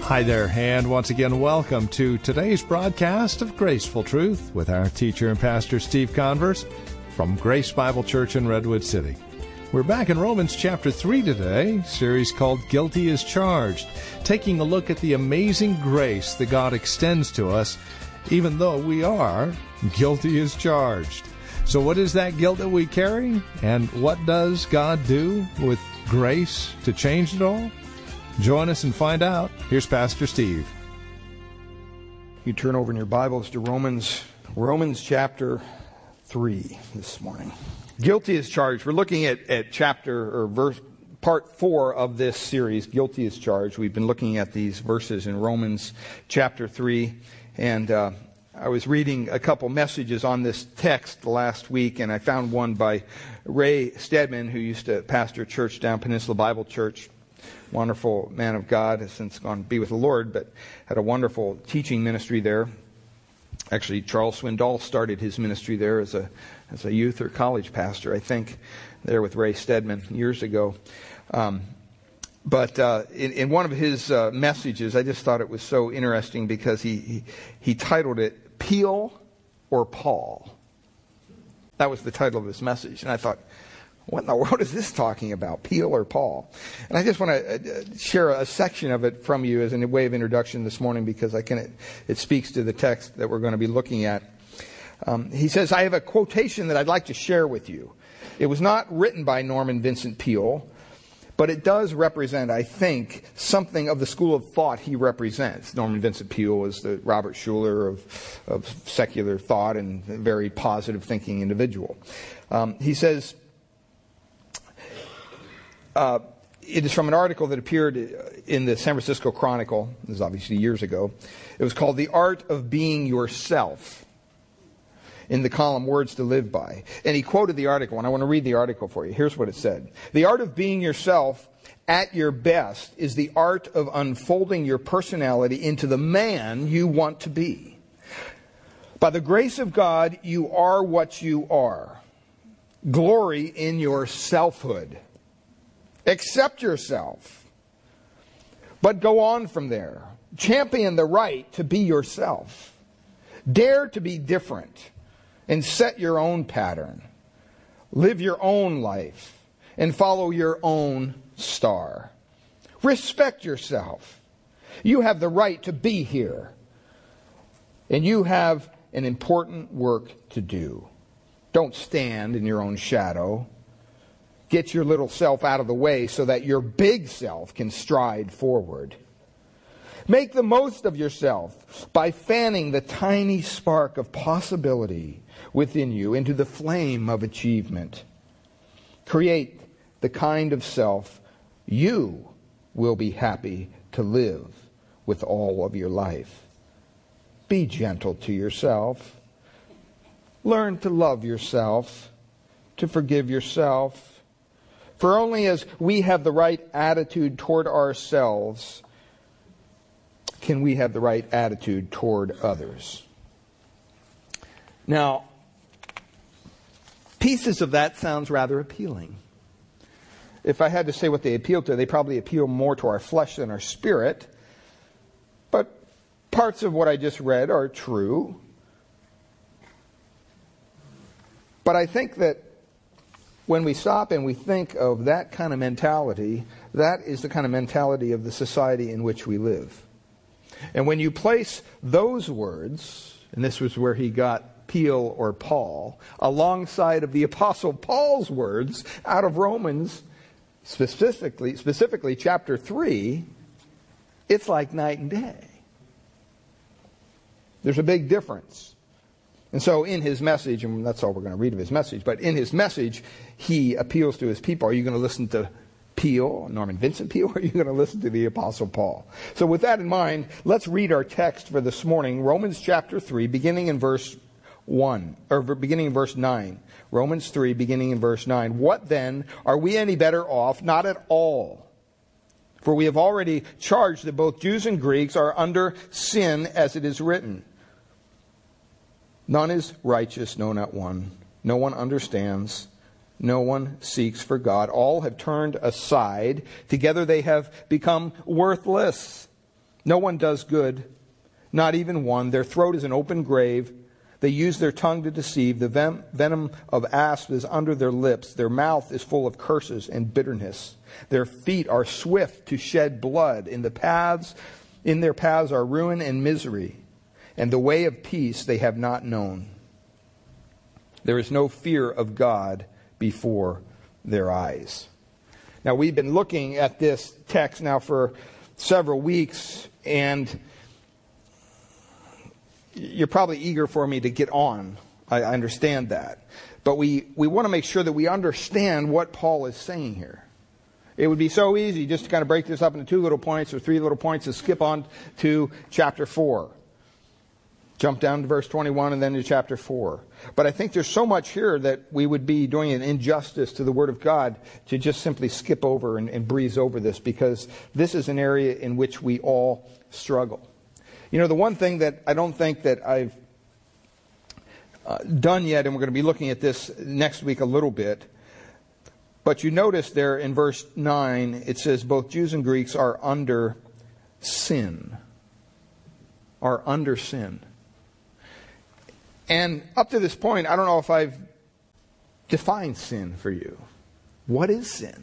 Hi there, and once again, welcome to today's broadcast of Graceful Truth with our teacher and pastor Steve Converse from Grace Bible Church in Redwood City. We're back in Romans chapter 3 today, series called Guilty as Charged, taking a look at the amazing grace that God extends to us, even though we are guilty as charged. So what is that guilt that we carry, and what does God do with grace to change it all? Join us and find out. Here's Pastor Steve. You turn over in your Bibles to Romans chapter 3 this morning. Guilty as charged. We're looking at chapter or verse part 4 of this series, Guilty as Charged. We've been looking at these verses in Romans chapter 3, and I was reading a couple messages on this text last week, and I found one by Ray Stedman, who used to pastor a church down Peninsula Bible Church. Wonderful man of God, has since gone to be with the Lord, but had a wonderful teaching ministry there. Actually, Charles Swindoll started his ministry there as a youth or college pastor, I think, there with Ray Stedman years ago. But in one of his messages, I just thought it was so interesting because he titled it, Peel or Paul. That was the title of his message. And I thought, what in the world is this talking about, Peel or Paul? And I just want to share a section of it from you as a way of introduction this morning because it speaks to the text that we're going to be looking at. He says, I have a quotation that I'd like to share with you. It was not written by Norman Vincent Peale, but it does represent, I think, something of the school of thought he represents. Norman Vincent Peale is the Robert Schuller of secular thought and a very positive thinking individual. He says, it is from an article that appeared in the San Francisco Chronicle. This is obviously years ago. It was called The Art of Being Yourself, in the column Words to Live By. And he quoted the article, and I want to read the article for you. Here's what it said. The art of being yourself at your best is the art of unfolding your personality into the man you want to be. By the grace of God, you are what you are. Glory in your selfhood. Accept yourself, but go on from there. Champion the right to be yourself. Dare to be different and set your own pattern. Live your own life and follow your own star. Respect yourself. You have the right to be here, and you have an important work to do. Don't stand in your own shadow. Get your little self out of the way so that your big self can stride forward. Make the most of yourself by fanning the tiny spark of possibility within you into the flame of achievement. Create the kind of self you will be happy to live with all of your life. Be gentle to yourself. Learn to love yourself, to forgive yourself. For only as we have the right attitude toward ourselves can we have the right attitude toward others. Now, pieces of that sounds rather appealing. If I had to say what they appeal to, they probably appeal more to our flesh than our spirit. But parts of what I just read are true. But I think that when we stop and we think of that kind of mentality, that is the kind of mentality of the society in which we live. And when you place those words, and this was where he got Peel or Paul, alongside of the Apostle Paul's words out of Romans, specifically chapter 3, it's like night and day. There's a big difference. And so in his message, and that's all we're going to read of his message, but in his message, he appeals to his people. Are you going to listen to Peale, Norman Vincent Peale, or are you going to listen to the Apostle Paul? So with that in mind, let's read our text for this morning, Romans chapter 3, beginning in verse 1, or beginning in verse 9. Romans 3, beginning in verse 9. What then? Are we any better off? Not at all. For we have already charged that both Jews and Greeks are under sin, as it is written. None is righteous, no, not one. No one understands. No one seeks for God. All have turned aside. Together they have become worthless. No one does good, not even one. Their throat is an open grave. They use their tongue to deceive. The venom of asps is under their lips. Their mouth is full of curses and bitterness. Their feet are swift to shed blood. In their paths are ruin and misery, and the way of peace they have not known. There is no fear of God before their eyes. Now, we've been looking at this text now for several weeks, and you're probably eager for me to get on. I understand that. But we want to make sure that we understand what Paul is saying here. It would be so easy just to kind of break this up into 2 little points or 3 little points and skip on to chapter 4. Jump down to verse 21 and then to chapter 4. But I think there's so much here that we would be doing an injustice to the Word of God to just simply skip over and breeze over this, because this is an area in which we all struggle. You know, the one thing that I don't think that I've done yet, and we're going to be looking at this next week a little bit, but you notice there in verse 9, it says both Jews and Greeks are under sin. Are under sin. And up to this point, I don't know if I've defined sin for you. What is sin?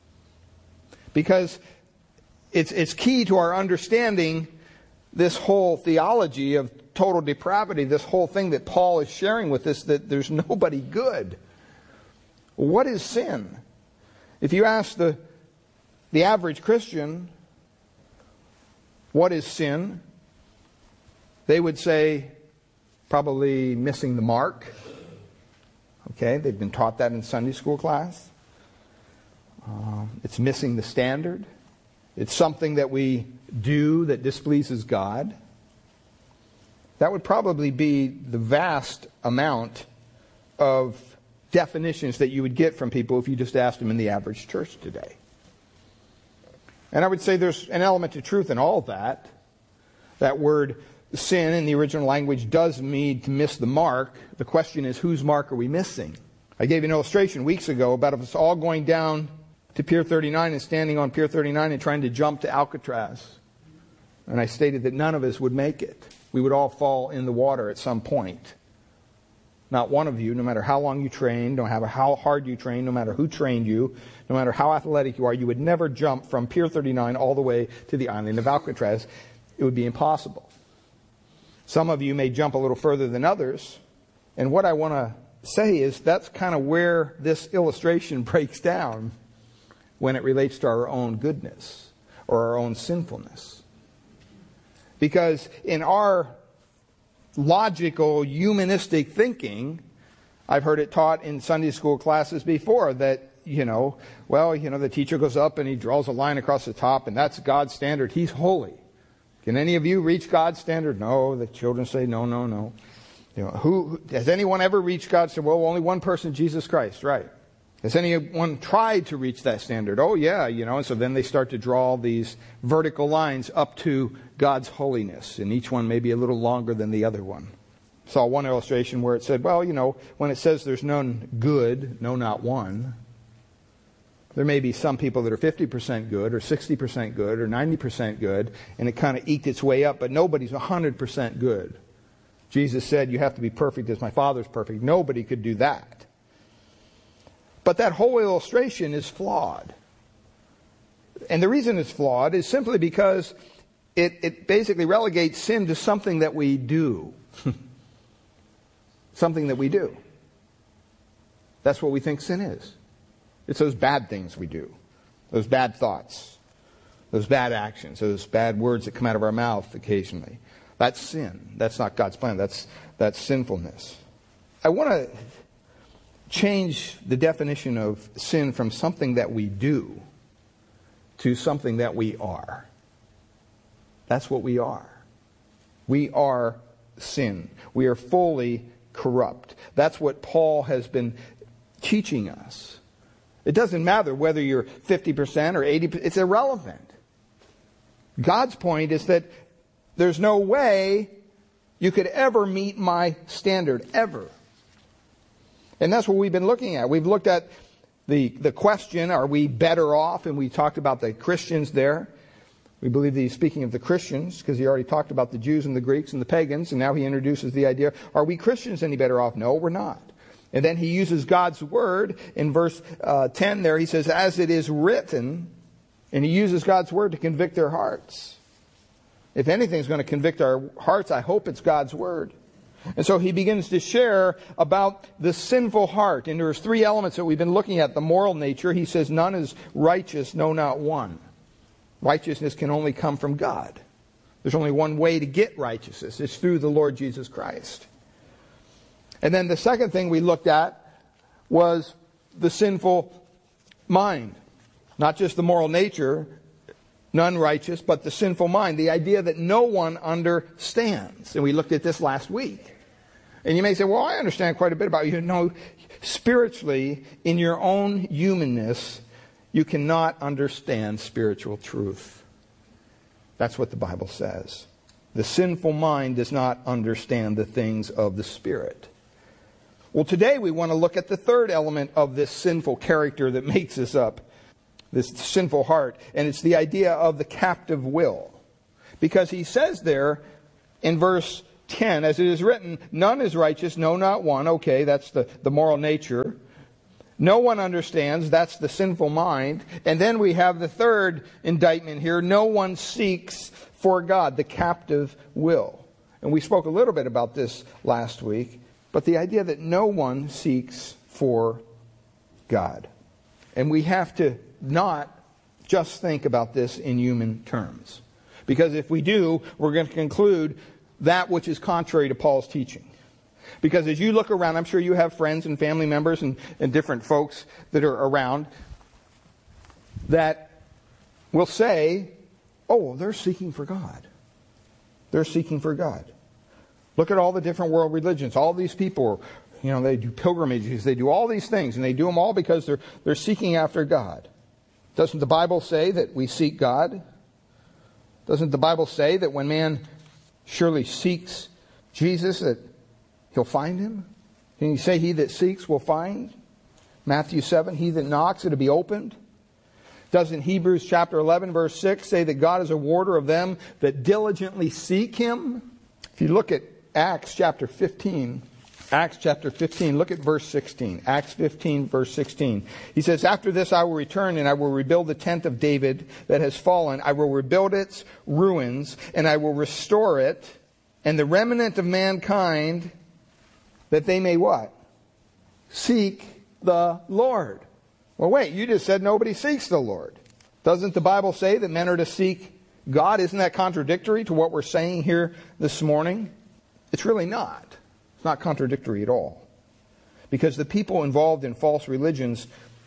Because it's key to our understanding this whole theology of total depravity, this whole thing that Paul is sharing with us, that there's nobody good. What is sin? If you ask the average Christian, what is sin? They would say, probably missing the mark. Okay, they've been taught that in Sunday school class. It's missing the standard. It's something that we do that displeases God. That would probably be the vast amount of definitions that you would get from people if you just asked them in the average church today. And I would say there's an element of truth in all that. That word sin in the original language does mean to miss the mark. The question is, whose mark are we missing? I gave you an illustration weeks ago about us all going down to Pier 39 and standing on Pier 39 and trying to jump to Alcatraz. And I stated that none of us would make it. We would all fall in the water at some point. Not one of you, no matter how long you trained, no matter how hard you trained, no matter who trained you, no matter how athletic you are, you would never jump from Pier 39 all the way to the island of Alcatraz. It would be impossible. Some of you may jump a little further than others. And what I want to say is that's kind of where this illustration breaks down when it relates to our own goodness or our own sinfulness. Because in our logical, humanistic thinking, I've heard it taught in Sunday school classes before that, the teacher goes up and he draws a line across the top and that's God's standard. He's holy. Can any of you reach God's standard? No. The children say no. Who has anyone ever reached God's standard? Well, only one person, Jesus Christ, right? Has anyone tried to reach that standard? Oh yeah, and so then they start to draw these vertical lines up to God's holiness, and each one may be a little longer than the other one. Saw one illustration where it said, well, when it says there's none good, no, not one, there may be some people that are 50% good or 60% good or 90% good, and it kind of eked its way up, but nobody's 100% good. Jesus said, you have to be perfect as my Father's perfect. Nobody could do that. But that whole illustration is flawed. And the reason it's flawed is simply because it basically relegates sin to something that we do. Something that we do. That's what we think sin is. It's those bad things we do. Those bad thoughts. Those bad actions. Those bad words that come out of our mouth occasionally. That's sin. That's not God's plan. That's sinfulness. I want to change the definition of sin from something that we do to something that we are. That's what we are. We are sin. We are fully corrupt. That's what Paul has been teaching us. It doesn't matter whether you're 50% or 80%. It's irrelevant. God's point is that there's no way you could ever meet my standard, ever. And that's what we've been looking at. We've looked at the question, are we better off? And we talked about the Christians there. We believe that he's speaking of the Christians, because he already talked about the Jews and the Greeks and the pagans, and now he introduces the idea, are we Christians any better off? No, we're not. And then he uses God's word in verse 10 there. He says, as it is written, and he uses God's word to convict their hearts. If anything's going to convict our hearts, I hope it's God's word. And so he begins to share about the sinful heart. And there's three elements that we've been looking at. The moral nature. He says, none is righteous, no, not one. Righteousness can only come from God. There's only one way to get righteousness. It's through the Lord Jesus Christ. And then the second thing we looked at was the sinful mind. Not just the moral nature, none righteous, but the sinful mind. The idea that no one understands. And we looked at this last week. And you may say, well, I understand quite a bit about you. No, spiritually, in your own humanness, you cannot understand spiritual truth. That's what the Bible says. The sinful mind does not understand the things of the Spirit. Well, today we want to look at the third element of this sinful character that makes us up, this sinful heart, and it's the idea of the captive will. Because he says there in verse 10, as it is written, none is righteous, no, not one. Okay, that's the moral nature. No one understands, that's the sinful mind. And then we have the third indictment here, no one seeks for God, the captive will. And we spoke a little bit about this last week, but the idea that no one seeks for God. And we have to not just think about this in human terms. Because if we do, we're going to conclude that which is contrary to Paul's teaching. Because as you look around, I'm sure you have friends and family members and different folks that are around that will say, oh, they're seeking for God. They're seeking for God. Look at all the different world religions. All these people, they do pilgrimages, they do all these things, and they do them all because they're seeking after God. Doesn't the Bible say that we seek God? Doesn't the Bible say that when man surely seeks Jesus, that he'll find him? Can you say he that seeks will find? Matthew 7, he that knocks, it'll be opened. Doesn't Hebrews chapter 11 verse 6 say that God is a rewarder of them that diligently seek him? If you look at Acts chapter 15, look at verse 16. Acts 15 verse 16. He says, after this I will return and I will rebuild the tent of David that has fallen. I will rebuild its ruins and I will restore it, and the remnant of mankind, that they may what? Seek the Lord. Well, wait, you just said nobody seeks the Lord. Doesn't the Bible say that men are to seek God? Isn't that contradictory to what we're saying here this morning? It's really not. It's not contradictory at all. Because the people involved in false religions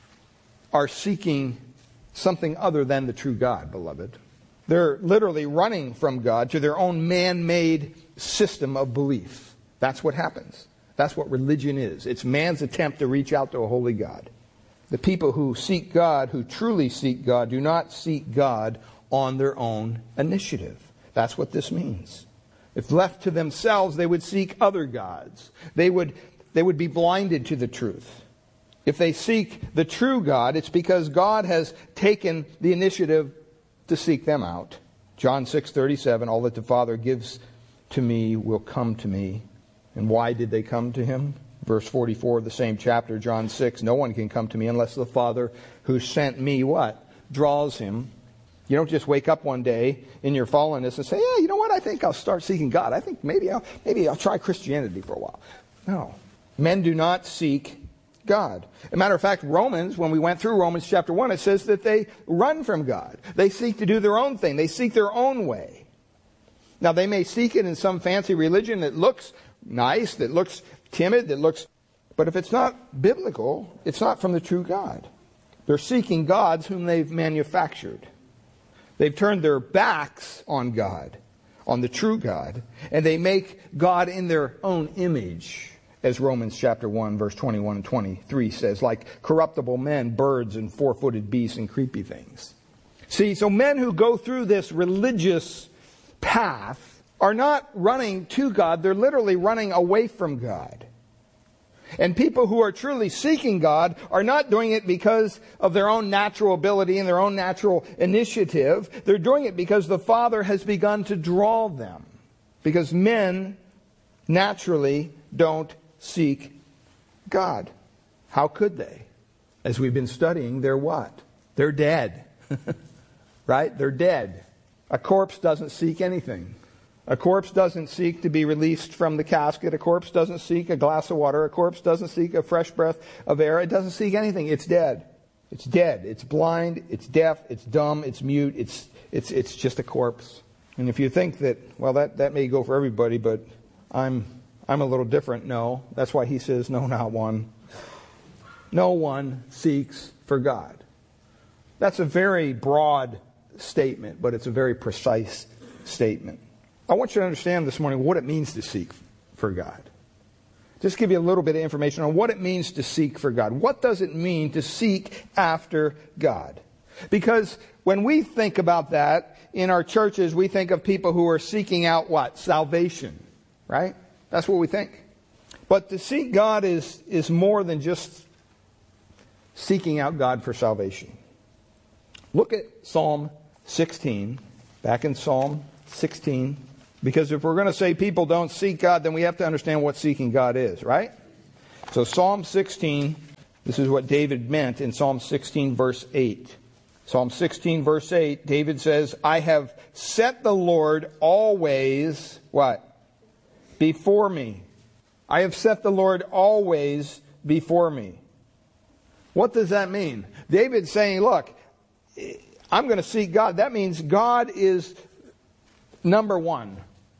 are seeking something other than the true God, beloved. They're literally running from God to their own man-made system of belief. That's what happens. That's what religion is. It's man's attempt to reach out to a holy God. The people who seek God, who truly seek God, do not seek God on their own initiative. That's what this means. If left to themselves, they would seek other gods. They would be blinded to the truth. If they seek the true God, it's because God has taken the initiative to seek them out. John 6:37, all that the Father gives to me will come to me. And why did they come to him? Verse 44 of the same chapter, John 6, no one can come to me unless the Father who sent me, what? Draws him. You don't just wake up one day in your fallenness and say, yeah, you know what? I think I'll start seeking God. I think maybe I'll try Christianity for a while. No. Men do not seek God. As a matter of fact, Romans, when we went through Romans chapter 1, it says that they run from God. They seek to do their own thing. They seek their own way. Now, they may seek it in some fancy religion that looks nice, that looks timid, but if it's not biblical, it's not from the true God. They're seeking gods whom they've manufactured. They've turned their backs on God, on the true God, and they make God in their own image, as Romans chapter 1, verse 21 and 23 says, like corruptible men, birds, and four-footed beasts, and creepy things. See, so men who go through this religious path are not running to God, they're literally running away from God. And people who are truly seeking God are not doing it because of their own natural ability and their own natural initiative. They're doing it because the Father has begun to draw them. Because men naturally don't seek God. How could they? As we've been studying, they're what? They're dead. Right? They're dead. A corpse doesn't seek anything. A corpse doesn't seek to be released from the casket. A corpse doesn't seek a glass of water. A corpse doesn't seek a fresh breath of air. It doesn't seek anything. It's dead. It's dead. It's blind. It's deaf. It's dumb. It's mute. It's just a corpse. And if you think that, well, that may go for everybody, but I'm a little different. No. That's why he says, no, not one. No one seeks for God. That's a very broad statement, but it's a very precise statement. I want you to understand this morning what it means to seek for God. Just give you a little bit of information on what it means to seek for God. What does it mean to seek after God? Because when we think about that in our churches, we think of people who are seeking out what? Salvation. Right? That's what we think. But to seek God is more than just seeking out God for salvation. Look at Psalm 16. Back in Psalm 16. Because if we're going to say people don't seek God, then we have to understand what seeking God is, right? So Psalm 16, this is what David meant in Psalm 16 verse 8. Psalm 16 verse 8, David says, I have set the Lord always, what? Before me. I have set the Lord always before me. What does that mean? David's saying, look, I'm going to seek God. That means God is number one.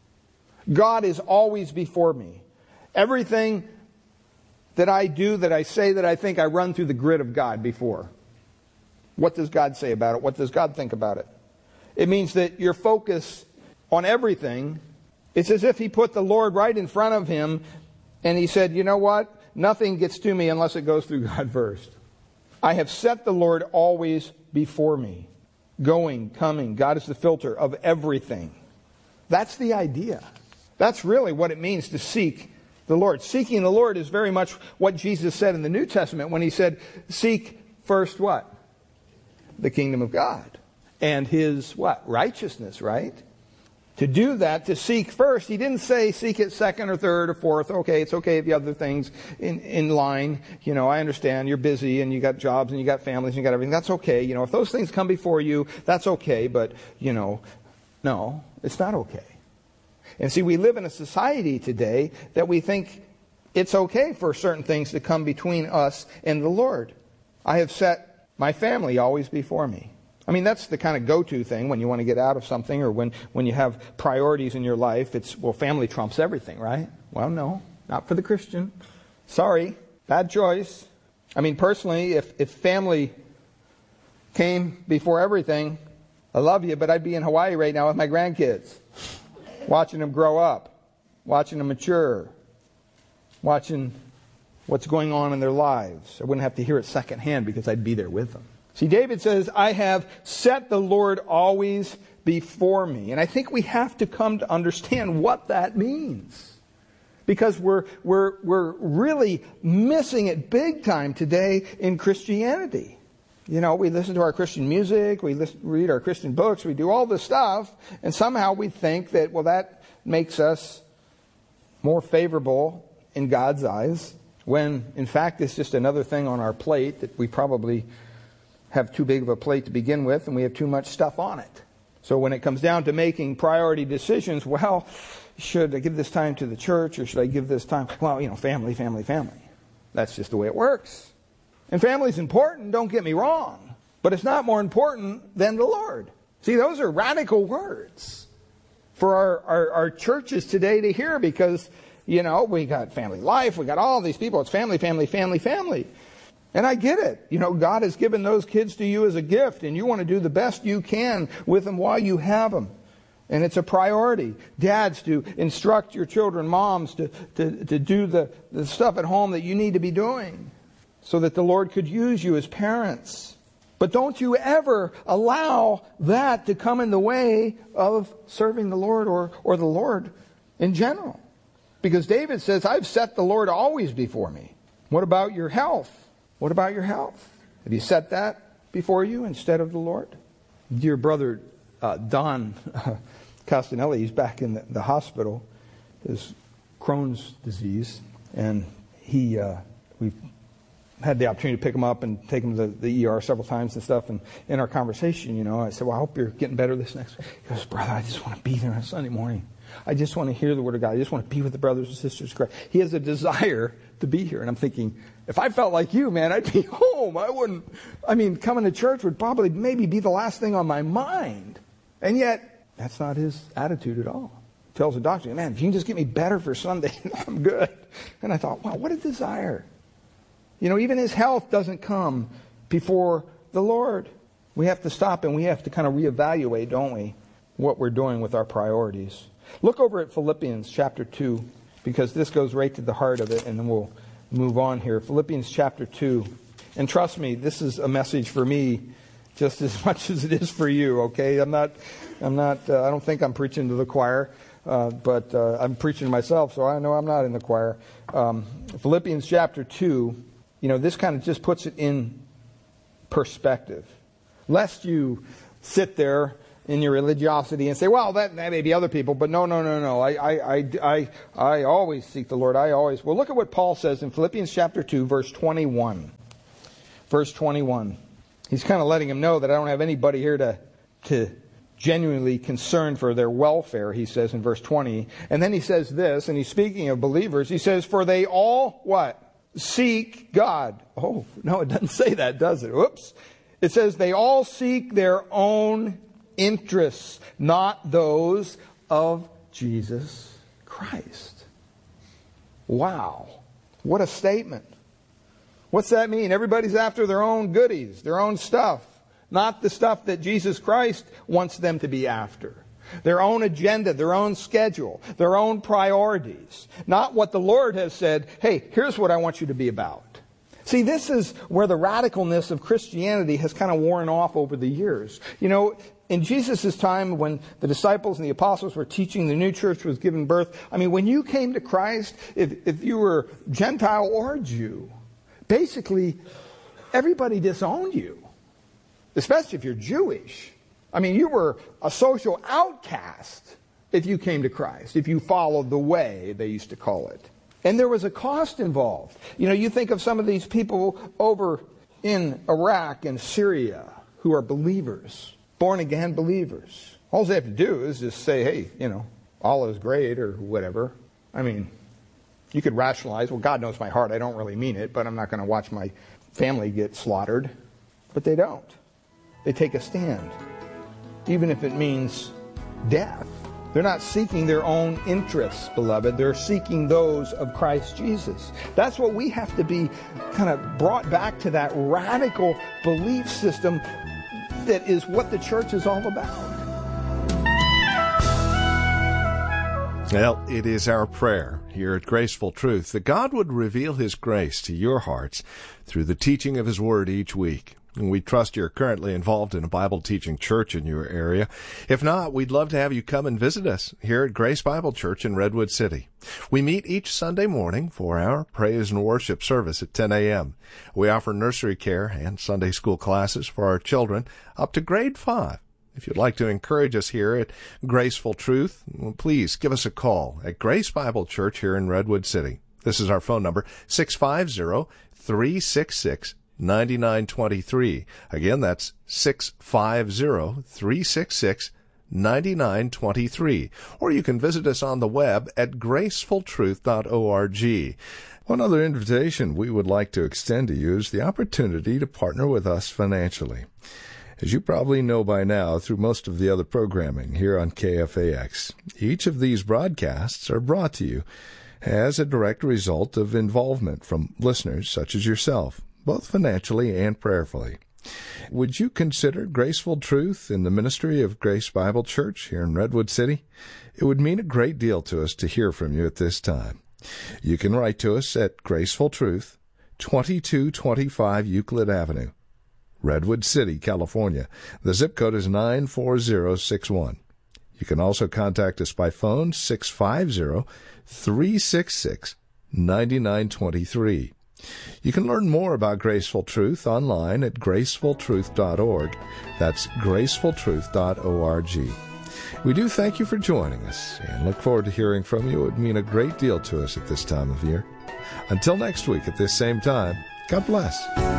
God is always before me. Everything that I do, that I say, that I think, I run through the grid of God before. What does God say about it? What does God think about it? It means that your focus on everything, it's as if he put the Lord right in front of him and he said, you know what? Nothing gets to me unless it goes through God first. I have set the Lord always before me. Going, coming. God is the filter of everything. That's the idea. That's really what it means to seek the Lord. Seeking the Lord is very much what Jesus said in the New Testament when he said, seek first what? The kingdom of God. And his what? Righteousness, right? To do that, to seek first, he didn't say seek it second or third or fourth. Okay, it's okay if you have other things in line. You know, I understand you're busy and you got jobs and you got families and you got everything. That's okay. You know, if those things come before you, that's okay. But, you know, no, it's not okay. And see, we live in a society today that we think it's okay for certain things to come between us and the Lord. I have set my family always before me. I mean, that's the kind of go-to thing when you want to get out of something or when you have priorities in your life. It's, well, family trumps everything, right? Well, no, not for the Christian. Sorry, bad choice. I mean, personally, if family came before everything, I love you, but I'd be in Hawaii right now with my grandkids. Watching them grow up, watching them mature, watching what's going on in their lives. I wouldn't have to hear it secondhand because I'd be there with them. See, David says, I have set the Lord always before me. And I think we have to come to understand what that means. Because we're really missing it big time today in Christianity. You know, we listen to our Christian music, we read our Christian books, we do all this stuff, and somehow we think that, well, that makes us more favorable in God's eyes, when, in fact, it's just another thing on our plate that we probably have too big of a plate to begin with, and we have too much stuff on it. So when it comes down to making priority decisions, well, should I give this time to the church, or should I give this time? Well, you know, family. That's just the way it works. And family's important, don't get me wrong. But it's not more important than the Lord. See, those are radical words for our churches today to hear because, you know, we got family life, we got all these people. It's family. And I get it. You know, God has given those kids to you as a gift, and you want to do the best you can with them while you have them. And it's a priority. Dads, to instruct your children, moms to do the stuff at home that you need to be doing, so that the Lord could use you as parents. But don't you ever allow that to come in the way of serving the Lord or the Lord in general. Because David says, I've set the Lord always before me. What about your health? What about your health? Have you set that before you instead of the Lord? Dear brother Don Castanelli, he's back in the hospital. His Crohn's disease, and we've had the opportunity to pick him up and take him to the ER several times and stuff. And in our conversation, I said, well, I hope you're getting better this next week. He goes, brother, I just want to be there on Sunday morning. I just want to hear the Word of God. I just want to be with the brothers and sisters of Christ. He has a desire to be here. And I'm thinking, if I felt like you, man, I'd be home. Coming to church would probably maybe be the last thing on my mind. And yet, that's not his attitude at all. He tells the doctor, man, if you can just get me better for Sunday, I'm good. And I thought, wow, what a desire. Even his health doesn't come before the Lord. We have to stop and we have to kind of reevaluate, don't we, what we're doing with our priorities. Look over at Philippians chapter 2, because this goes right to the heart of it, and then we'll move on here. Philippians chapter 2. And trust me, this is a message for me just as much as it is for you, okay? I don't think I'm preaching to the choir, but I'm preaching to myself, so I know I'm not in the choir. Philippians chapter 2, this kind of just puts it in perspective. Lest you sit there in your religiosity and say, well, that may be other people, but no. I always seek the Lord. Well, look at what Paul says in Philippians chapter 2, verse 21. Verse 21. He's kind of letting him know that I don't have anybody here to genuinely concerned for their welfare, he says in verse 20. And then he says this, and he's speaking of believers. He says, for they all, what? Seek God. Oh, no, it doesn't say that, does it? Whoops. It says they all seek their own interests, not those of Jesus Christ. Wow. What a statement. What's that mean? Everybody's after their own goodies, their own stuff, not the stuff that Jesus Christ wants them to be after. Their own agenda, their own schedule, their own priorities. Not what the Lord has said, hey, here's what I want you to be about. See, this is where the radicalness of Christianity has kind of worn off over the years. In Jesus' time, when the disciples and the apostles were teaching, the new church was given birth. When you came to Christ, if you were Gentile or Jew, basically everybody disowned you. Especially if you're Jewish. You were a social outcast if you came to Christ, if you followed the way, they used to call it. And there was a cost involved. You think of some of these people over in Iraq and Syria who are believers, born-again believers. All they have to do is just say, hey, Allah is great or whatever. You could rationalize, well, God knows my heart. I don't really mean it, but I'm not going to watch my family get slaughtered. But they don't. They take a stand, even if it means death. They're not seeking their own interests, beloved. They're seeking those of Christ Jesus. That's what we have to be kind of brought back to, that radical belief system that is what the church is all about. Well, it is our prayer here at Graceful Truth that God would reveal His grace to your hearts through the teaching of His Word each week. And we trust you're currently involved in a Bible teaching church in your area. If not, we'd love to have you come and visit us here at Grace Bible Church in Redwood City. We meet each Sunday morning for our praise and worship service at 10 a.m. We offer nursery care and Sunday school classes for our children up to grade 5. If you'd like to encourage us here at Graceful Truth, please give us a call at Grace Bible Church here in Redwood City. This is our phone number, 650-366-9923. Again, that's 650-366-9923. Or you can visit us on the web at gracefultruth.org. One other invitation we would like to extend to you is the opportunity to partner with us financially. As you probably know by now through most of the other programming here on KFAX, each of these broadcasts are brought to you as a direct result of involvement from listeners such as yourself, both financially and prayerfully. Would you consider Graceful Truth in the ministry of Grace Bible Church here in Redwood City? It would mean a great deal to us to hear from you at this time. You can write to us at Graceful Truth, 2225 Euclid Avenue, Redwood City, California. The zip code is 94061. You can also contact us by phone, 650-366-9923. You can learn more about Graceful Truth online at gracefultruth.org. That's gracefultruth.org. We do thank you for joining us and look forward to hearing from you. It would mean a great deal to us at this time of year. Until next week at this same time, God bless.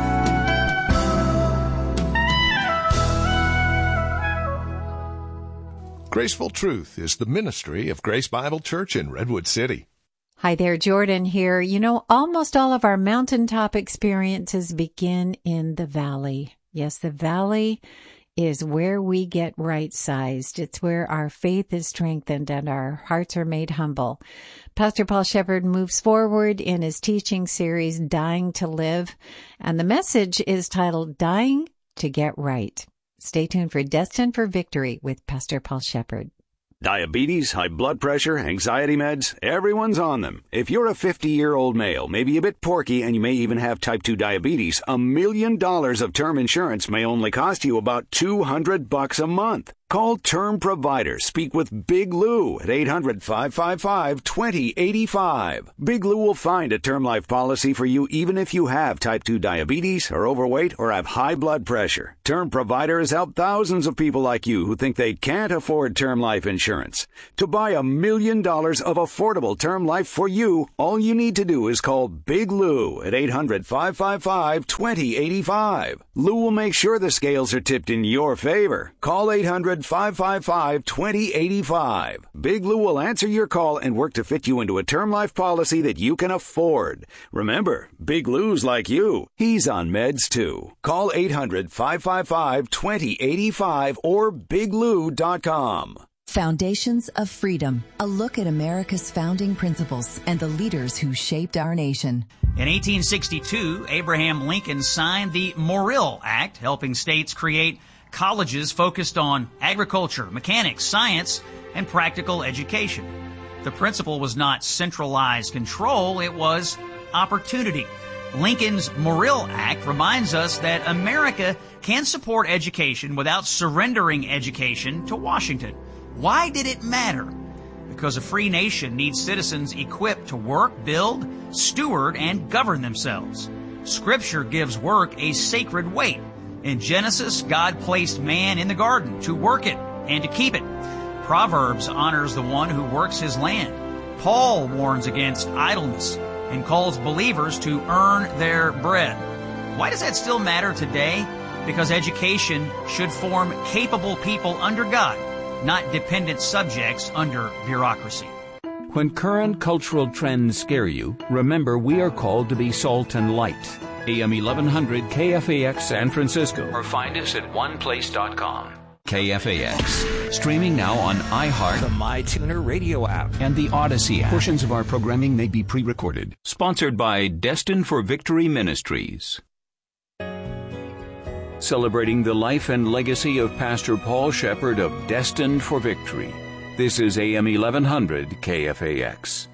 Graceful Truth is the ministry of Grace Bible Church in Redwood City. Hi there, Jordan here. You know, almost all of our mountaintop experiences begin in the valley. Yes, the valley is where we get right-sized. It's where our faith is strengthened and our hearts are made humble. Pastor Paul Shepherd moves forward in his teaching series, Dying to Live, and the message is titled, Dying to Get Right. Stay tuned for Destined for Victory with Pastor Paul Shepherd. Diabetes, high blood pressure, anxiety meds, everyone's on them. If you're a 50-year-old male, maybe a bit porky, and you may even have type 2 diabetes, $1 million of term insurance may only cost you about $200 a month. Call Term Provider. Speak with Big Lou at 800-555-2085. Big Lou will find a term life policy for you even if you have type 2 diabetes, are overweight, or have high blood pressure. Term Provider has helped thousands of people like you who think they can't afford term life insurance. To buy $1 million of affordable term life for you, all you need to do is call Big Lou at 800-555-2085. Lou will make sure the scales are tipped in your favor. Call 800-555-2085. Big Lou will answer your call and work to fit you into a term life policy that you can afford. Remember, Big Lou's like you. He's on meds too. Call 800-555-2085 or biglou.com. Foundations of Freedom, a look at America's founding principles and the leaders who shaped our nation. In 1862, Abraham Lincoln signed the Morrill Act, helping states create colleges focused on agriculture, mechanics, science, and practical education. The principle was not centralized control, it was opportunity. Lincoln's Morrill Act reminds us that America can support education without surrendering education to Washington. Why did it matter? Because a free nation needs citizens equipped to work, build, steward, and govern themselves. Scripture gives work a sacred weight. In Genesis, God placed man in the garden to work it and to keep it. Proverbs honors the one who works his land. Paul warns against idleness and calls believers to earn their bread. Why does that still matter today? Because education should form capable people under God, not dependent subjects under bureaucracy. When current cultural trends scare you, remember we are called to be salt and light. AM 1100 KFAX San Francisco. Or find us at oneplace.com. KFAX. Streaming now on iHeart, the MyTuner radio app, and the Odyssey app. Portions of our programming may be pre-recorded. Sponsored by Destined for Victory Ministries. Celebrating the life and legacy of Pastor Paul Shepherd of Destined for Victory. This is AM 1100 KFAX.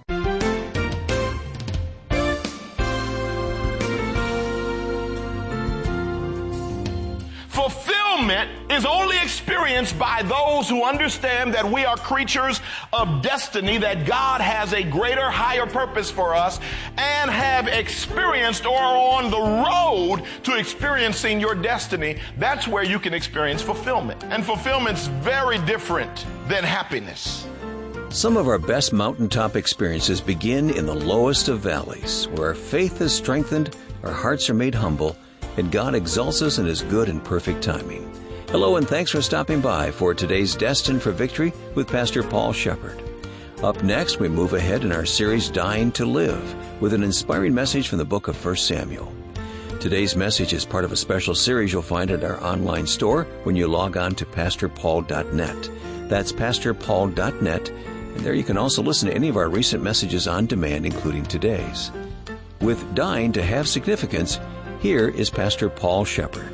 Fulfillment is only experienced by those who understand that we are creatures of destiny, that God has a greater, higher purpose for us, and have experienced or are on the road to experiencing your destiny. That's where you can experience fulfillment. And fulfillment's very different than happiness. Some of our best mountaintop experiences begin in the lowest of valleys, where our faith is strengthened, our hearts are made humble, and God exalts us in His good and perfect timing. Hello, and thanks for stopping by for today's Destined for Victory with Pastor Paul Shepherd. Up next, we move ahead in our series Dying to Live with an inspiring message from the book of 1 Samuel. Today's message is part of a special series you'll find at our online store when you log on to pastorpaul.net. That's pastorpaul.net, and there you can also listen to any of our recent messages on demand, including today's. With Dying to Have Significance, here is Pastor Paul Shepherd.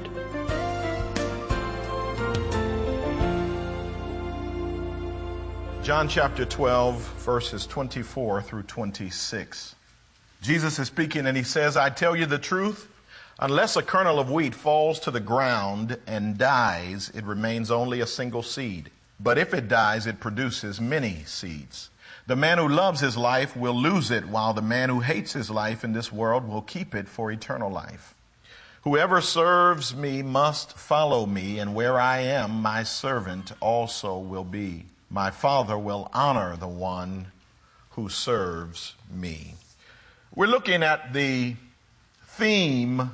John chapter 12, verses 24 through 26. Jesus is speaking and he says, I tell you the truth, unless a kernel of wheat falls to the ground and dies, it remains only a single seed. But if it dies, it produces many seeds. The man who loves his life will lose it, while the man who hates his life in this world will keep it for eternal life. Whoever serves me must follow me, and where I am, my servant also will be. My Father will honor the one who serves me. We're looking at the theme,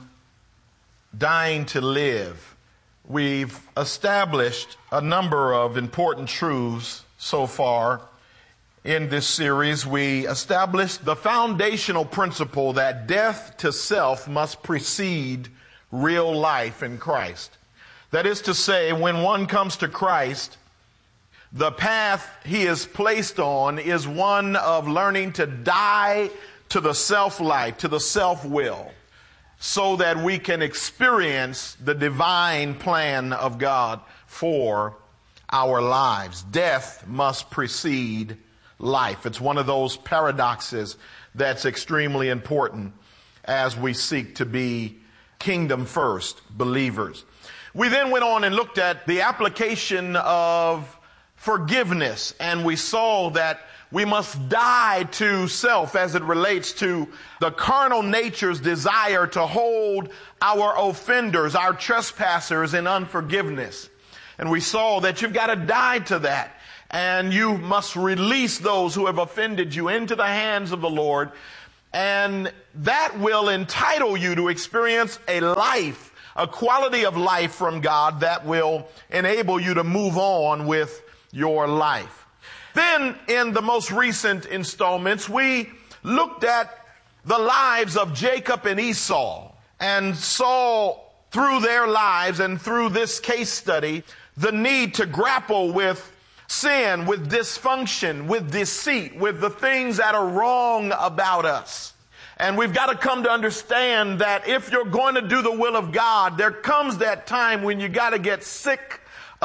dying to live. We've established a number of important truths so far in this series. We established the foundational principle that death to self must precede real life in Christ. That is to say, when one comes to Christ, the path he is placed on is one of learning to die to the self-life, to the self-will, so that we can experience the divine plan of God for our lives. Death must precede life. It's one of those paradoxes that's extremely important as we seek to be kingdom first believers. We then went on and looked at the application of forgiveness, and we saw that we must die to self as it relates to the carnal nature's desire to hold our offenders, our trespassers in unforgiveness. And we saw that you've got to die to that, and you must release those who have offended you into the hands of the Lord, and that will entitle you to experience a life, a quality of life from God that will enable you to move on with your life. Then in the most recent installments, we looked at the lives of Jacob and Esau and saw through their lives and through this case study the need to grapple with sin, with dysfunction, with deceit, with the things that are wrong about us. And we've got to come to understand that if you're going to do the will of God, there comes that time when you got to get sick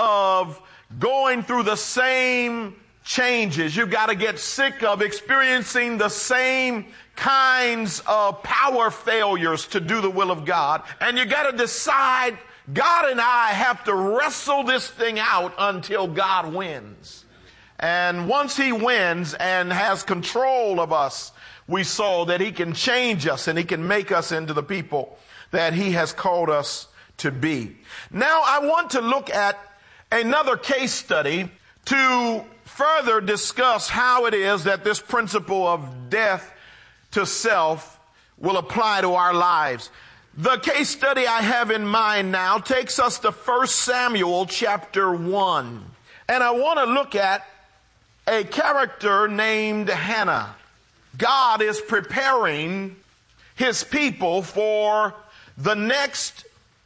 of going through the same changes. You've got to get sick of experiencing the same kinds of power failures to do the will of God. And you got to decide, God and I have to wrestle this thing out until God wins. And once he wins and has control of us, we saw that he can change us and he can make us into the people that he has called us to be. Now I want to look at another case study to further discuss how it is that this principle of death to self will apply to our lives. The case study I have in mind now takes us to 1 Samuel chapter 1. And I want to look at a character named Hannah. God is preparing his people for the next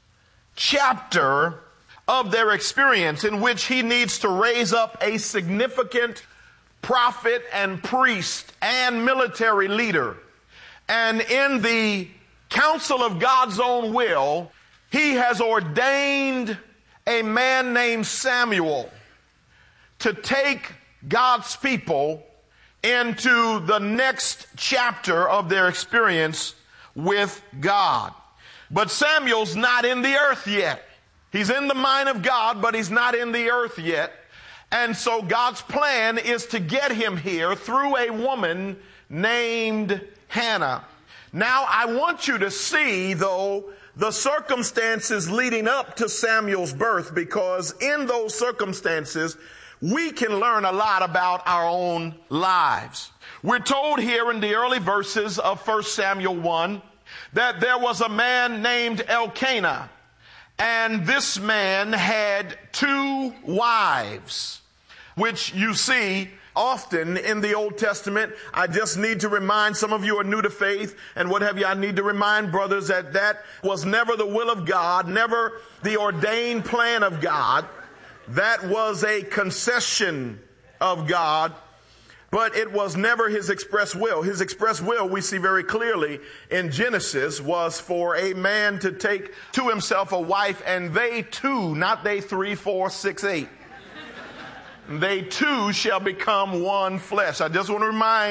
chapter of their experience, in which he needs to raise up a significant prophet and priest and military leader. And in the counsel of God's own will, he has ordained a man named Samuel to take God's people into the next chapter of their experience with God. But Samuel's not in the earth yet. He's in the mind of God, but he's not in the earth yet. And so God's plan is to get him here through a woman named Hannah. Now, I want you to see, though, the circumstances leading up to Samuel's birth, because in those circumstances, we can learn a lot about our own lives. We're told here in the early verses of 1 Samuel 1 that there was a man named Elkanah. And this man had 2 wives, which you see often in the Old Testament. I just need to remind some of you are new to faith and what have you. I need to remind brothers that that was never the will of God, never the ordained plan of God. That was a concession of God, but it was never his express will. His express will, we see very clearly in Genesis, was for a man to take to himself a wife, and they two, not they 3, 4, 6, 8. They two shall become one flesh. I just want to remind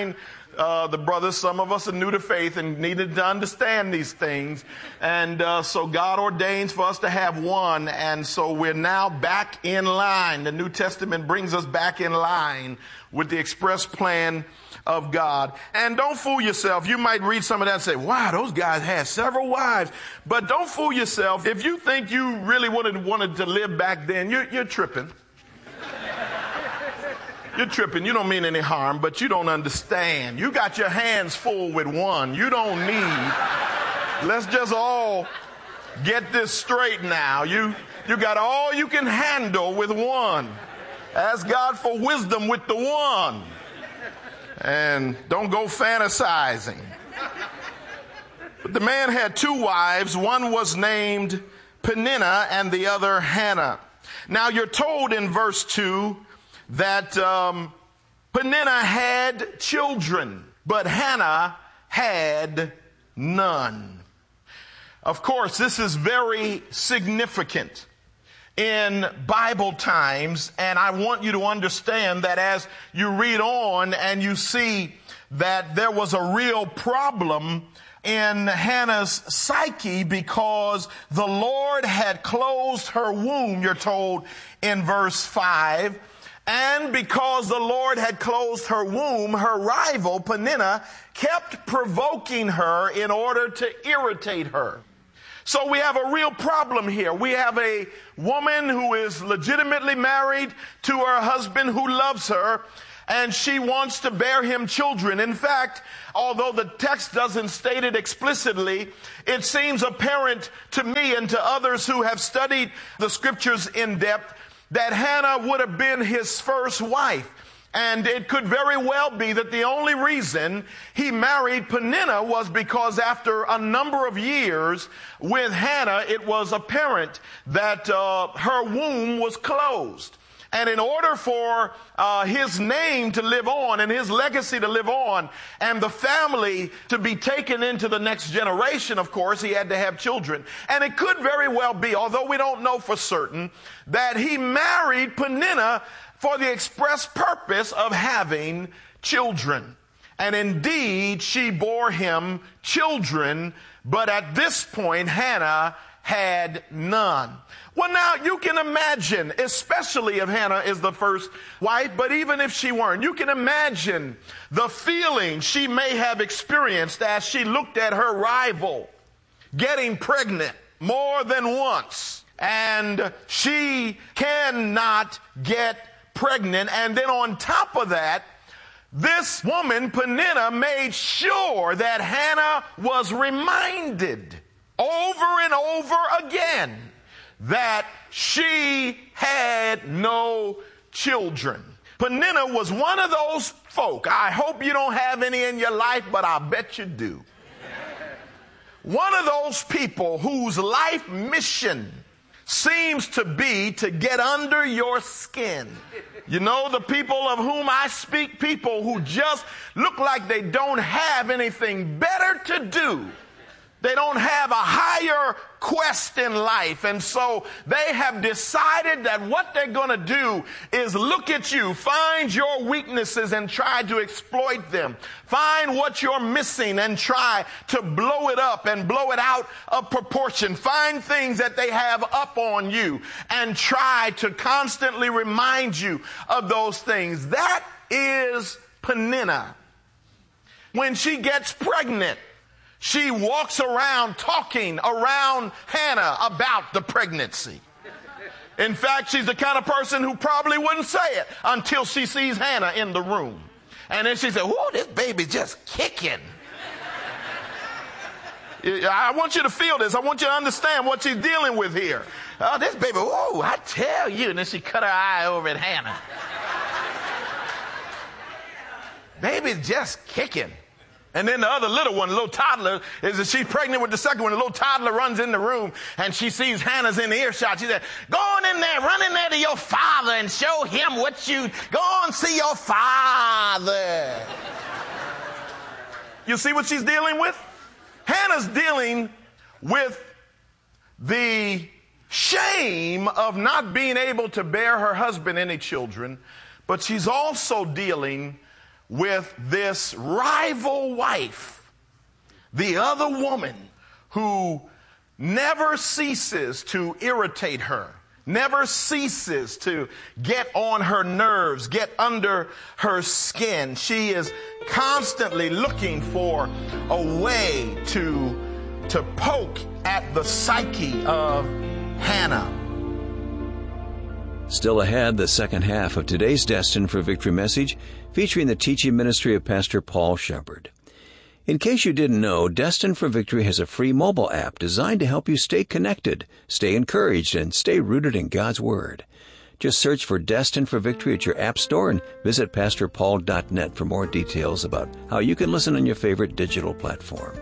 the brothers, some of us are new to faith and needed to understand these things. And so God ordains for us to have one. And so we're now back in line. The New Testament brings us back in line with the express plan of God. And don't fool yourself. You might read some of that and say, wow, those guys had several wives. But don't fool yourself. If you think you really wanted to live back then, you're tripping. You're tripping. You don't mean any harm, but you don't understand. You got your hands full with one. You don't need. Let's just all get this straight now. You got all you can handle with one. Ask God for wisdom with the one. And don't go fantasizing. But the man had two wives. One was named Peninnah and the other Hannah. Now you're told in verse 2 that Peninnah had children, but Hannah had none. Of course, this is very significant in Bible times, and I want you to understand that as you read on and you see that there was a real problem in Hannah's psyche because the Lord had closed her womb, you're told in verse 5. And because the Lord had closed her womb, her rival, Peninnah, kept provoking her in order to irritate her. So we have a real problem here. We have a woman who is legitimately married to her husband who loves her, and she wants to bear him children. In fact, although the text doesn't state it explicitly, it seems apparent to me and to others who have studied the scriptures in depth that Hannah would have been his first wife. And it could very well be that the only reason he married Peninnah was because after a number of years with Hannah, it was apparent that her womb was closed. And in order for his name to live on and his legacy to live on and the family to be taken into the next generation, of course, he had to have children. And it could very well be, although we don't know for certain, that he married Peninnah for the express purpose of having children. And indeed, she bore him children, but at this point, Hannah had none. Well, now you can imagine, especially if Hannah is the first wife, but even if she weren't, you can imagine the feeling she may have experienced as she looked at her rival getting pregnant more than once, and she cannot get pregnant. And then on top of that, this woman, Peninnah, made sure that Hannah was reminded over and over again that she had no children. Peninnah was one of those folk. I hope you don't have any in your life, but I bet you do. One of those people whose life mission seems to be to get under your skin. You know, the people of whom I speak, people who just look like they don't have anything better to do. They don't have a higher quest in life. And so they have decided that what they're going to do is look at you, find your weaknesses and try to exploit them. Find what you're missing and try to blow it up and blow it out of proportion. Find things that they have up on you and try to constantly remind you of those things. That is Peninnah. When she gets pregnant, she walks around talking around Hannah about the pregnancy. In fact, she's the kind of person who probably wouldn't say it until she sees Hannah in the room. And then she said, whoa, this baby's just kicking. I want you to feel this. I want you to understand what she's dealing with here. Oh, this baby, whoa, I tell you. And then she cut her eye over at Hannah. Baby's just kicking. And then the other little one, the little toddler, is that she's pregnant with the second one. The little toddler runs in the room and she sees Hannah's in the earshot. She said, go on in there, run in there to your father and show him what you, go on see your father. You see what she's dealing with? Hannah's dealing with the shame of not being able to bear her husband any children, but she's also dealing with this rival wife, the other woman who never ceases to irritate her, never ceases to get on her nerves, get under her skin. She is constantly looking for a way to poke at the psyche of Hannah. Still ahead, the second half of today's Destined for Victory message, featuring the teaching ministry of Pastor Paul Shepard. In case you didn't know, Destined for Victory has a free mobile app designed to help you stay connected, stay encouraged, and stay rooted in God's Word. Just search for Destined for Victory at your app store and visit pastorpaul.net for more details about how you can listen on your favorite digital platform.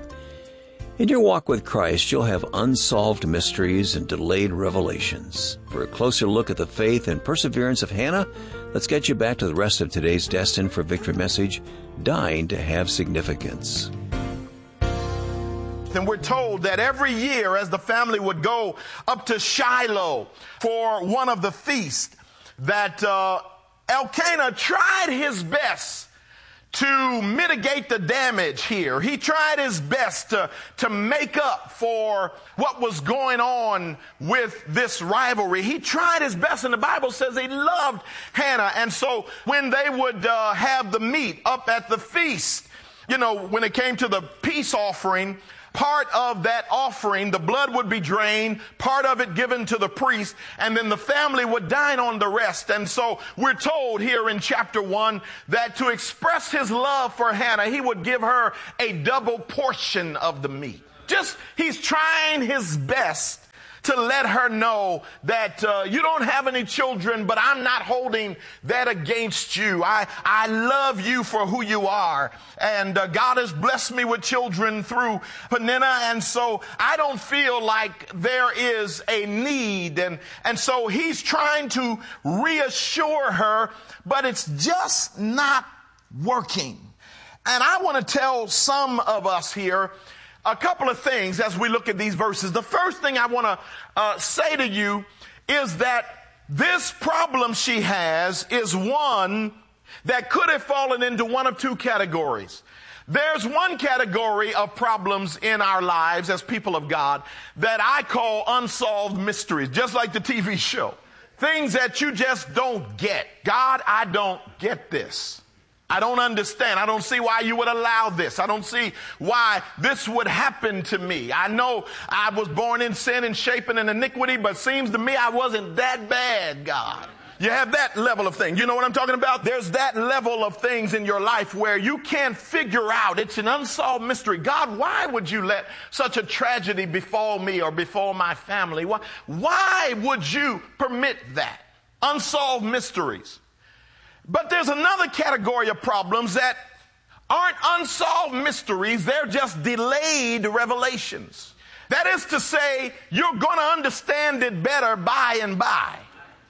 In your walk with Christ, you'll have unsolved mysteries and delayed revelations. For a closer look at the faith and perseverance of Hannah, let's get you back to the rest of today's Destined for Victory message, Dying to Have Significance. And we're told that every year as the family would go up to Shiloh for one of the feasts, that Elkanah tried his best to mitigate the damage here. He tried his best to make up for what was going on with this rivalry. He tried his best, and the Bible says he loved Hannah. And so when they would have the meat up at the feast, when it came to the peace offering, part of that offering, the blood would be drained, part of it given to the priest, and then the family would dine on the rest. And so we're told here in chapter 1 that to express his love for Hannah, he would give her a double portion of the meat. He's trying his best to let her know that you don't have any children, but I'm not holding that against you. I love you for who you are. And God has blessed me with children through Peninnah. And so I don't feel like there is a need. And so he's trying to reassure her, but it's just not working. And I want to tell some of us here a couple of things as we look at these verses. The first thing I want to say to you is that this problem she has is one that could have fallen into one of two categories. There's one category of problems in our lives as people of God that I call unsolved mysteries, just like the TV show. Things that you just don't get. God, I don't get this. I don't understand. I don't see why you would allow this. I don't see why this would happen to me. I know I was born in sin and shapen in iniquity, but seems to me I wasn't that bad, God. You have that level of thing. You know what I'm talking about? There's that level of things in your life where you can't figure out. It's an unsolved mystery. God, why would you let such a tragedy befall me or befall my family? Why would you permit that? Unsolved mysteries. But there's another category of problems that aren't unsolved mysteries. They're just delayed revelations. That is to say, you're going to understand it better by and by.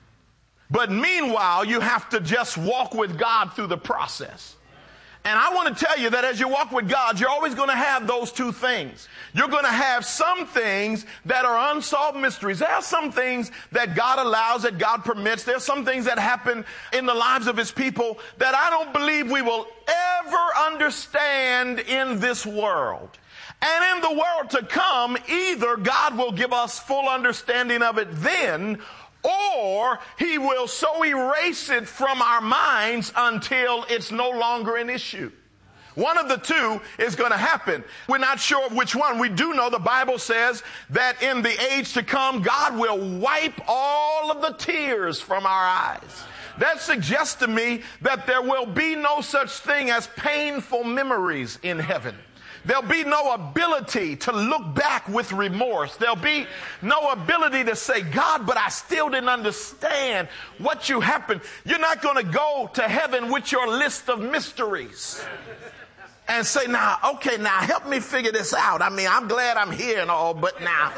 But meanwhile, you have to just walk with God through the process. And I want to tell you that as you walk with God, you're always going to have those two things. You're going to have some things that are unsolved mysteries. There are some things that God allows, that God permits. There are some things that happen in the lives of his people that I don't believe we will ever understand in this world. And in the world to come, either God will give us full understanding of it then, or he will so erase it from our minds until it's no longer an issue. One of the two is going to happen. We're not sure of which one. We do know the Bible says that in the age to come, God will wipe all of the tears from our eyes. That suggests to me that there will be no such thing as painful memories in heaven. There'll be no ability to look back with remorse. There'll be no ability to say, God, but I still didn't understand what you happened. You're not going to go to heaven with your list of mysteries and say, now help me figure this out. I mean, I'm glad I'm here and all, but now.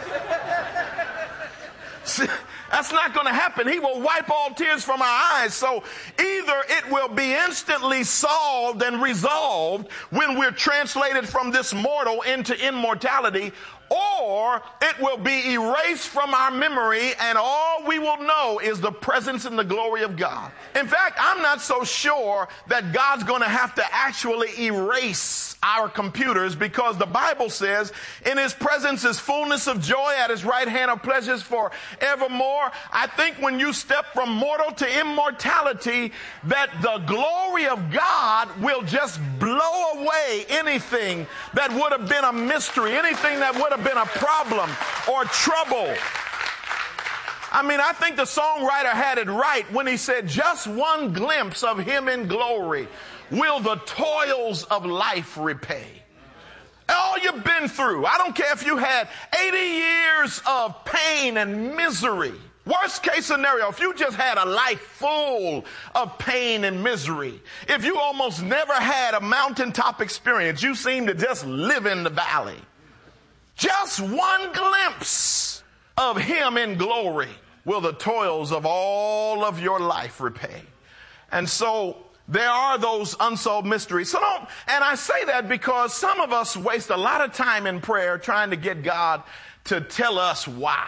See, that's not going to happen. He will wipe all tears from our eyes. So either it will be instantly solved and resolved when we're translated from this mortal into immortality, or it will be erased from our memory, and all we will know is the presence and the glory of God. In fact, I'm not so sure that God's going to have to actually erase our computers, because the Bible says in his presence is fullness of joy, at his right hand are pleasures forevermore. I think when you step from mortal to immortality, that the glory of God will just blow away anything that would have been a mystery, anything that would have been a problem or trouble. I mean, I think the songwriter had it right when he said, just one glimpse of him in glory will the toils of life repay. All you've been through, I don't care if you had 80 years of pain and misery. Worst case scenario, if you just had a life full of pain and misery, if you almost never had a mountaintop experience, you seem to just live in the valley. Just one glimpse of him in glory will the toils of all of your life repay. And so there are those unsolved mysteries. And I say that because some of us waste a lot of time in prayer trying to get God to tell us why.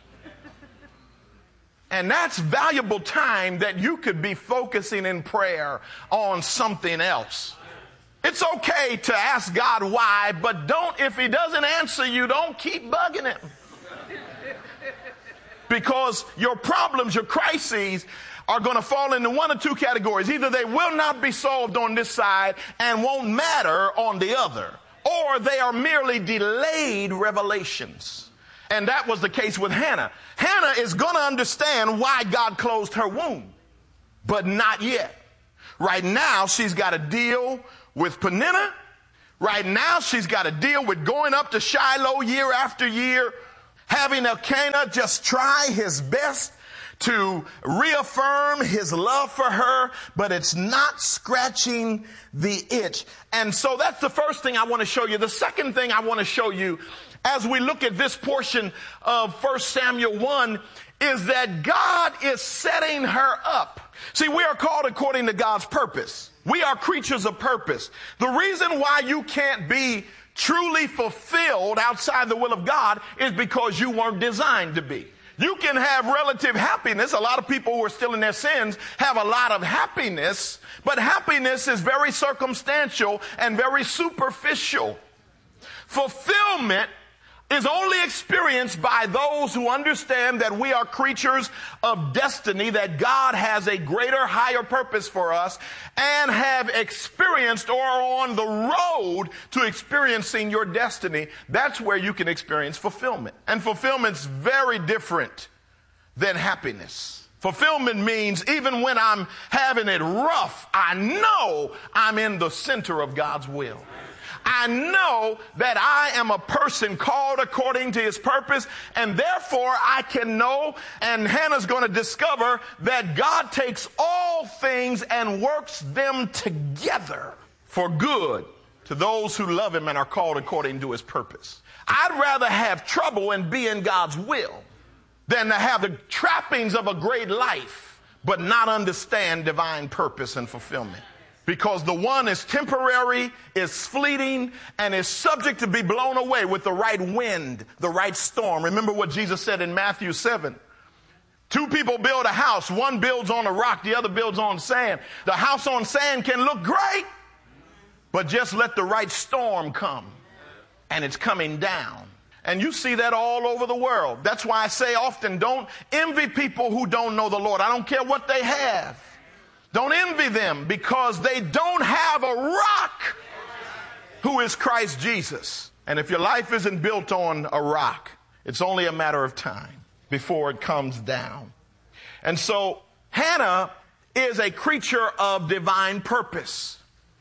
And that's valuable time that you could be focusing in prayer on something else. It's okay to ask God why, but if he doesn't answer you, don't keep bugging him. Because your problems, your crises, are going to fall into one of two categories. Either they will not be solved on this side and won't matter on the other, or they are merely delayed revelations. And that was the case with Hannah. Hannah is going to understand why God closed her womb, but not yet. Right now, she's got to deal with Peninnah. Right now, she's got to deal with going up to Shiloh year after year, having Elkanah just try his best to reaffirm his love for her, but it's not scratching the itch. And so that's the first thing I want to show you. The second thing I want to show you as we look at this portion of 1 Samuel 1 is that God is setting her up. See, we are called according to God's purpose. We are creatures of purpose. The reason why you can't be truly fulfilled outside the will of God is because you weren't designed to be. You can have relative happiness. A lot of people who are still in their sins have a lot of happiness, but happiness is very circumstantial and very superficial. Fulfillment is only experienced by those who understand that we are creatures of destiny, that God has a greater, higher purpose for us, and have experienced or are on the road to experiencing your destiny. That's where you can experience fulfillment. And fulfillment's very different than happiness. Fulfillment means even when I'm having it rough, I know I'm in the center of God's will. I know that I am a person called according to his purpose, and therefore I can know, and Hannah's going to discover, that God takes all things and works them together for good to those who love him and are called according to his purpose. I'd rather have trouble and be in God's will than to have the trappings of a great life but not understand divine purpose and fulfillment. Because the one is temporary, is fleeting, and is subject to be blown away with the right wind, the right storm. Remember what Jesus said in Matthew 7. Two people build a house. One builds on a rock, the other builds on sand. The house on sand can look great, but just let the right storm come, and it's coming down. And you see that all over the world. That's why I say often, don't envy people who don't know the Lord. I don't care what they have. Don't envy them, because they don't have a rock who is Christ Jesus. And if your life isn't built on a rock, it's only a matter of time before it comes down. And so Hannah is a creature of divine purpose.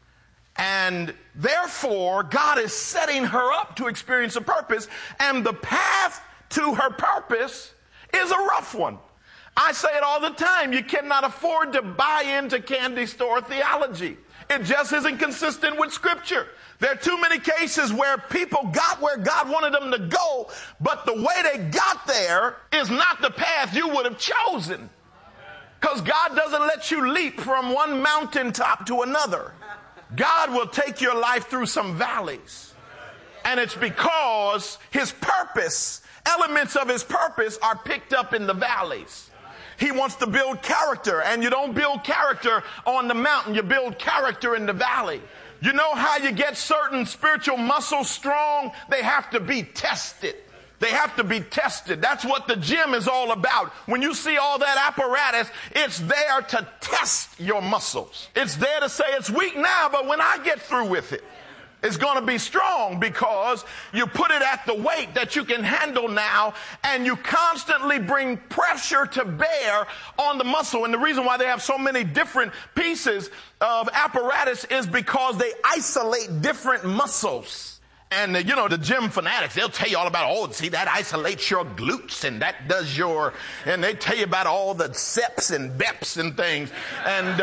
And therefore, God is setting her up to experience a purpose. And the path to her purpose is a rough one. I say it all the time. You cannot afford to buy into candy store theology. It just isn't consistent with Scripture. There are too many cases where people got where God wanted them to go, but the way they got there is not the path you would have chosen. Because God doesn't let you leap from one mountaintop to another. God will take your life through some valleys And it's because his purpose, elements of his purpose, are picked up in the valleys. He wants to build character, and you don't build character on the mountain. You build character in the valley. You know how you get certain spiritual muscles strong? They have to be tested. They have to be tested. That's what the gym is all about. When you see all that apparatus, it's there to test your muscles. It's there to say it's weak now, but when I get through with it, it's going to be strong, because you put it at the weight that you can handle now, and you constantly bring pressure to bear on the muscle. And the reason why they have so many different pieces of apparatus is because they isolate different muscles. And, the gym fanatics, they'll tell you all about, see, that isolates your glutes, and that does and they tell you about all the seps and beps and things. And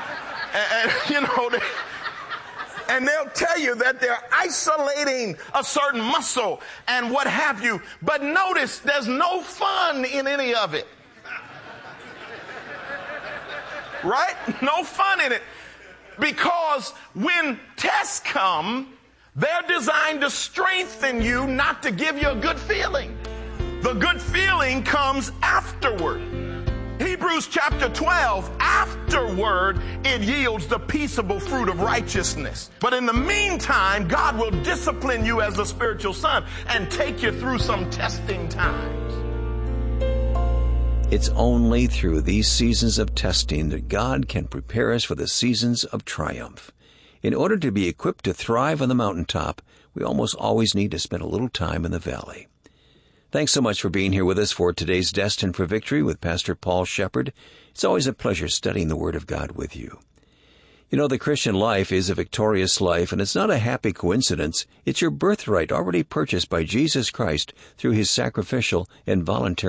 they'll tell you that they're isolating a certain muscle and what have you. But notice, there's no fun in any of it. Right? No fun in it. Because when tests come, they're designed to strengthen you, not to give you a good feeling. The good feeling comes afterward. Hebrews chapter 12, afterward, it yields the peaceable fruit of righteousness. But in the meantime, God will discipline you as a spiritual son and take you through some testing times. It's only through these seasons of testing that God can prepare us for the seasons of triumph. In order to be equipped to thrive on the mountaintop, we almost always need to spend a little time in the valley. Thanks so much for being here with us for today's Destined for Victory with Pastor Paul Shepherd. It's always a pleasure studying the Word of God with you. The Christian life is a victorious life, and it's not a happy coincidence. It's your birthright already purchased by Jesus Christ through his sacrificial and voluntary